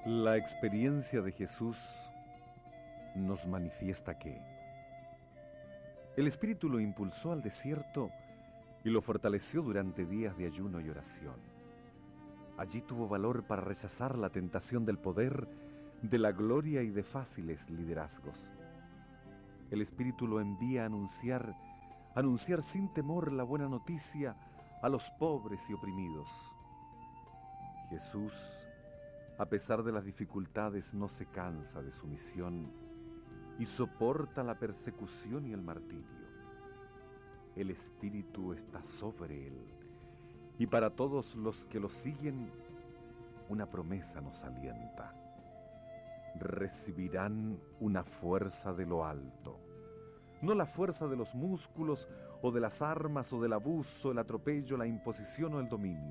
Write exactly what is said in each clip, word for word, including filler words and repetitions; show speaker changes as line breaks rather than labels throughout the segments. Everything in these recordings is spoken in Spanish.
La experiencia de Jesús nos manifiesta que el Espíritu lo impulsó al desierto y lo fortaleció durante días de ayuno y oración. Allí tuvo valor para rechazar la tentación del poder, de la gloria y de fáciles liderazgos. El Espíritu lo envía a anunciar, anunciar sin temor la buena noticia a los pobres y oprimidos. Jesús, a pesar de las dificultades, no se cansa de su misión y soporta la persecución y el martirio. El Espíritu está sobre él, y para todos los que lo siguen, una promesa nos alienta. Recibirán una fuerza de lo alto, no la fuerza de los músculos o de las armas o del abuso, el atropello, la imposición o el dominio.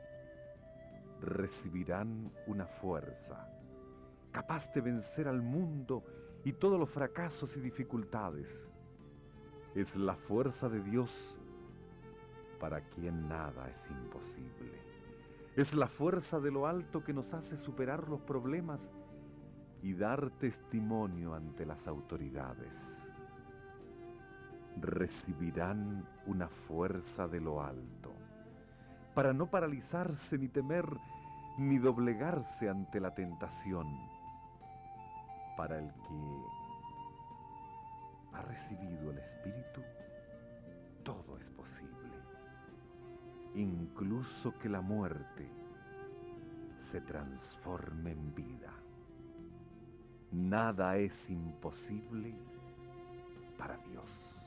Recibirán una fuerza capaz de vencer al mundo y todos los fracasos y dificultades. Es la fuerza de Dios para quien nada es imposible. Es la fuerza de lo alto que nos hace superar los problemas y dar testimonio ante las autoridades. Recibirán una fuerza de lo alto para no paralizarse ni temer ni doblegarse ante la tentación. Para el que ha recibido el Espíritu, todo es posible, incluso que la muerte se transforme en vida. Nada es imposible para Dios.